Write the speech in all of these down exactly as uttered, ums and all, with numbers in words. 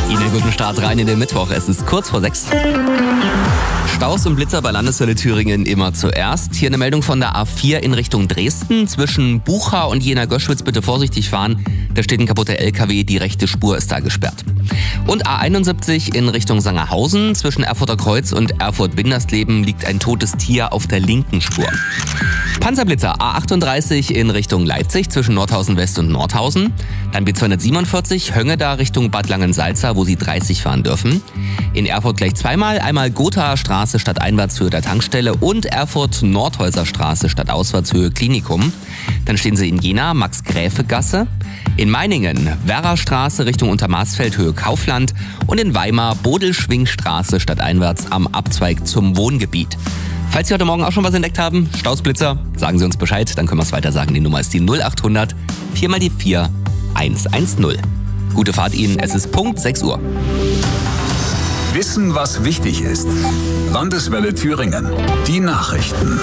Ihnen guten Start rein in den Mittwoch. Es ist kurz vor sechs. Staus und Blitzer bei Landeshölle Thüringen immer zuerst. Hier eine Meldung von der A vier in Richtung Dresden. Zwischen Bucha und Jena-Göschwitz bitte vorsichtig fahren. Da steht ein kaputter L K W, die rechte Spur ist da gesperrt. Und A einundsiebzig in Richtung Sangerhausen. Zwischen Erfurter Kreuz und Erfurt-Windersleben liegt ein totes Tier auf der linken Spur. Panzerblitzer A achtunddreißig in Richtung Leipzig zwischen Nordhausen West und Nordhausen. Dann B zweihundertsiebenundvierzig Höngeda Richtung Bad Langensalza, wo Sie dreißig fahren dürfen. In Erfurt gleich zweimal, einmal Gothaer Straße statt Einwärtshöhe der Tankstelle und Erfurt Nordhäuser Straße statt Auswärtshöhe Klinikum. Dann stehen Sie in Jena Max-Gräfe-Gasse. In Meiningen Werra Straße Richtung Untermaßfeld Höhe Kaufland und in Weimar Bodelschwingstraße statt einwärts am Abzweig zum Wohngebiet. Falls Sie heute Morgen auch schon was entdeckt haben, Stausblitzer, sagen Sie uns Bescheid, dann können wir es weiter sagen. Die Nummer ist die null achthundert vier mal die vier eins eins null. Gute Fahrt Ihnen, es ist Punkt sechs Uhr. Wissen, was wichtig ist. Landeswelle Thüringen. Die Nachrichten.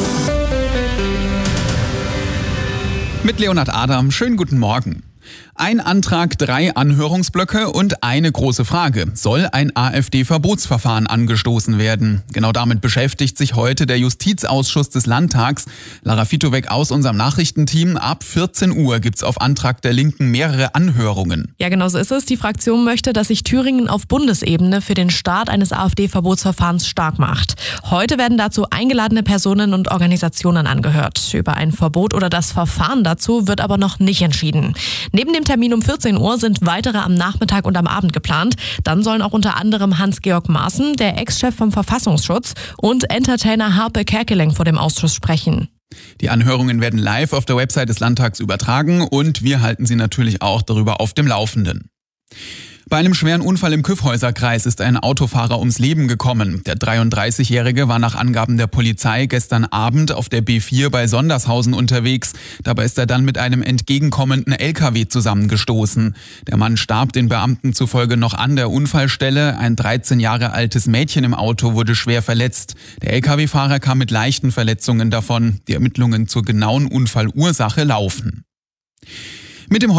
Mit Leonhard Adam, schönen guten Morgen. Ein Antrag, drei Anhörungsblöcke und eine große Frage. Soll ein AfD-Verbotsverfahren angestoßen werden? Genau damit beschäftigt sich heute der Justizausschuss des Landtags. Lara Fitowek aus unserem Nachrichtenteam. Ab vierzehn Uhr gibt's auf Antrag der Linken mehrere Anhörungen. Ja, genau so ist es. Die Fraktion möchte, dass sich Thüringen auf Bundesebene für den Start eines AfD-Verbotsverfahrens stark macht. Heute werden dazu eingeladene Personen und Organisationen angehört. Über ein Verbot oder das Verfahren dazu wird aber noch nicht entschieden. Neben dem Termin um vierzehn Uhr sind weitere am Nachmittag und am Abend geplant. Dann sollen auch unter anderem Hans-Georg Maaßen, der Ex-Chef vom Verfassungsschutz, und Entertainer Harpe Kerkeling vor dem Ausschuss sprechen. Die Anhörungen werden live auf der Website des Landtags übertragen und wir halten Sie natürlich auch darüber auf dem Laufenden. Bei einem schweren Unfall im Kyffhäuserkreis ist ein Autofahrer ums Leben gekommen. Der dreiunddreißigjährige war nach Angaben der Polizei gestern Abend auf der B vier bei Sondershausen unterwegs. Dabei ist er dann mit einem entgegenkommenden L K W zusammengestoßen. Der Mann starb den Beamten zufolge noch an der Unfallstelle. Ein dreizehn Jahre altes Mädchen im Auto wurde schwer verletzt. Der L K W-Fahrer kam mit leichten Verletzungen davon. Die Ermittlungen zur genauen Unfallursache laufen. Mit dem